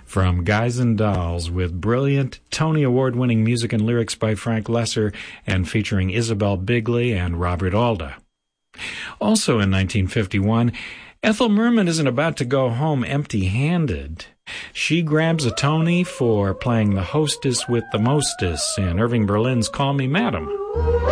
from Guys and Dolls with brilliant Tony Award-winning music and lyrics by Frank Lesser and featuring Isabel Bigley and Robert Alda. Also in 1951, Ethel Merman isn't about to go home empty-handed. She grabs a Tony for playing the hostess with the mostess in Irving Berlin's Call Me Madam.